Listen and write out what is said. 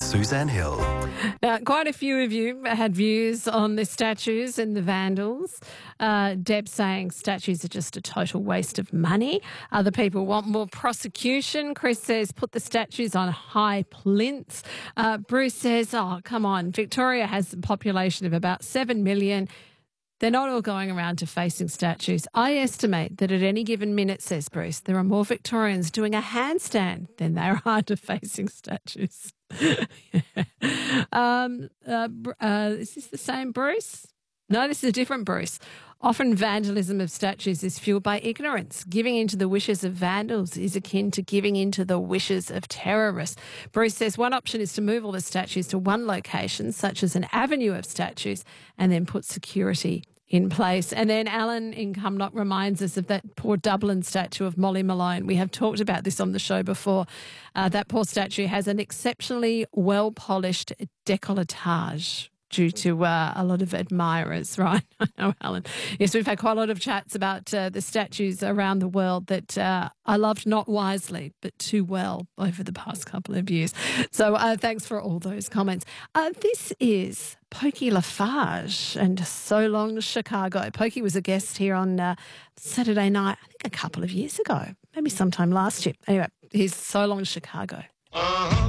Suzanne Hill. Now, quite a few of you had views on the statues and the vandals. Deb saying statues are just a total waste of money. Other people want more prosecution. Chris says put the statues on high plinths. Bruce says, oh, come on, Victoria has a population of about 7 million. They're not all going around defacing statues. I estimate that at any given minute, says Bruce, there are more Victorians doing a handstand than there are defacing statues. Is this the same Bruce? No, this is a different Bruce. Often vandalism of statues is fueled by ignorance. Giving in to the wishes of vandals is akin to giving in to the wishes of terrorists. Bruce says one option is to move all the statues to one location, such as an avenue of statues, and then put security in place. And then Alan in Cumnock reminds us of that poor Dublin statue of Molly Malone. We have talked about this on the show before. That poor statue has an exceptionally well-polished décolletage due to a lot of admirers, right? I know, Alan. Yes, we've had quite a lot of chats about the statues around the world that I loved not wisely, but too well over the past couple of years. So thanks for all those comments. This is Pokey Lafarge and So Long Chicago. Pokey was a guest here on Saturday night, I think a couple of years ago, maybe sometime last year. Anyway, here's So Long Chicago.